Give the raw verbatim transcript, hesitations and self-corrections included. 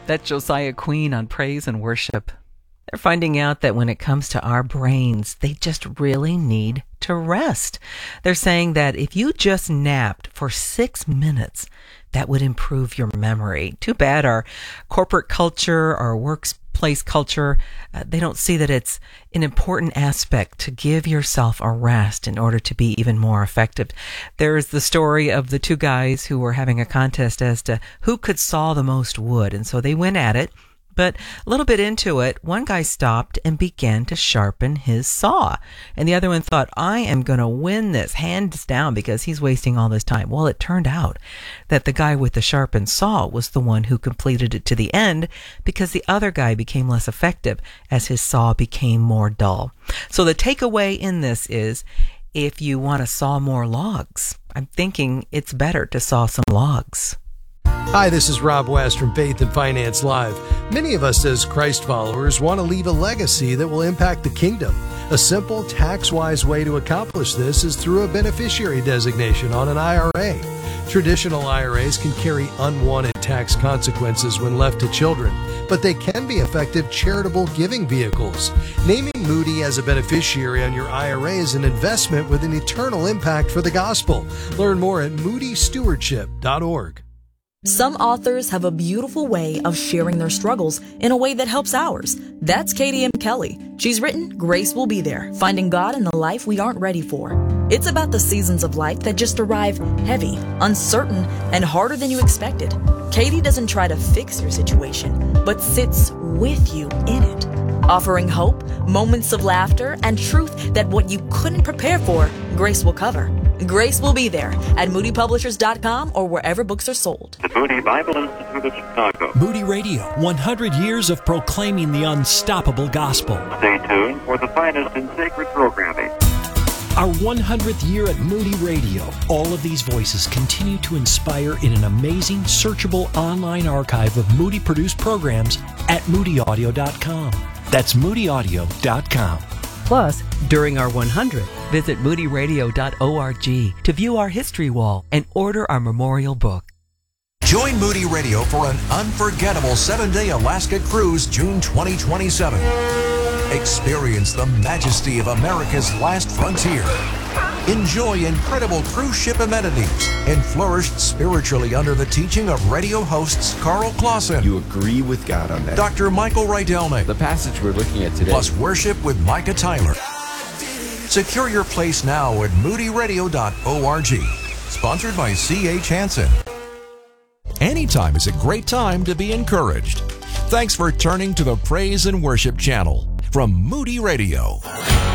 That's Josiah Queen on Praise and Worship. They're finding out that when it comes to our brains, they just really need to rest. They're saying that if you just napped for six minutes, that would improve your memory. Too bad our corporate culture, our workplace culture, uh, they don't see that it's an important aspect to give yourself a rest in order to be even more effective. There's the story of the two guys who were having a contest as to who could saw the most wood, and so they went at it. But a little bit into it, one guy stopped and began to sharpen his saw. And the other one thought, I am going to win this hands down because he's wasting all this time. Well, it turned out that the guy with the sharpened saw was the one who completed it to the end because the other guy became less effective as his saw became more dull. So the takeaway in this is, if you want to saw more logs, I'm thinking it's better to saw some logs. Hi, this is Rob West from Faith and Finance Live. Many of us as Christ followers want to leave a legacy that will impact the kingdom. A simple, tax-wise way to accomplish this is through a beneficiary designation on an I R A. Traditional I R As can carry unwanted tax consequences when left to children, but they can be effective charitable giving vehicles. Naming Moody as a beneficiary on your I R A is an investment with an eternal impact for the gospel. Learn more at moody stewardship dot org. Some authors have a beautiful way of sharing their struggles in a way that helps ours. That's Katie M. Kelly. She's written Grace Will Be There, Finding God in the Life We Aren't Ready For. It's about the seasons of life that just arrive heavy, uncertain, and harder than you expected. Katie doesn't try to fix your situation, but sits with you in it, offering hope, moments of laughter, and truth that what you couldn't prepare for, Grace will cover. Grace Will Be There at moody publishers dot com or wherever books are sold. The Moody Bible Institute of Chicago. Moody Radio, one hundred years of proclaiming the unstoppable gospel. Stay tuned for the finest in sacred programming. Our one hundredth year at Moody Radio. All of these voices continue to inspire in an amazing, searchable online archive of Moody-produced programs at moody audio dot com. That's moody audio dot com. Plus, during our one hundredth, visit moody radio dot org to view our history wall and order our memorial book. Join Moody Radio for an unforgettable seven-day Alaska cruise June twenty twenty-seven. Experience the majesty of America's last frontier. Enjoy incredible cruise ship amenities and flourish spiritually under the teaching of radio hosts Carl Clausen. You agree with God on that. Doctor Michael Rydelnik. The passage we're looking at today. Plus worship with Micah Tyler. Secure your place now at moody radio dot org. Sponsored by C H Hansen. Anytime is a great time to be encouraged. Thanks for turning to the Praise and Worship channel from Moody Radio.